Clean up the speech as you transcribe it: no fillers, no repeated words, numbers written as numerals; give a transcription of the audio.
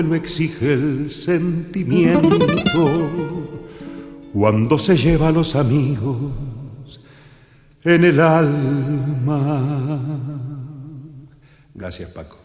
lo exige el sentimiento cuando se lleva a los amigos en el alma. Gracias, Paco.